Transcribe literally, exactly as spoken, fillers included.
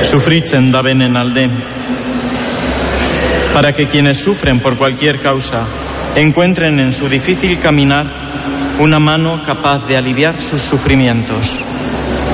Sufritzen da bene alde, para que quienes sufren por cualquier causa encuentren en su difícil caminar una mano capaz de aliviar sus sufrimientos.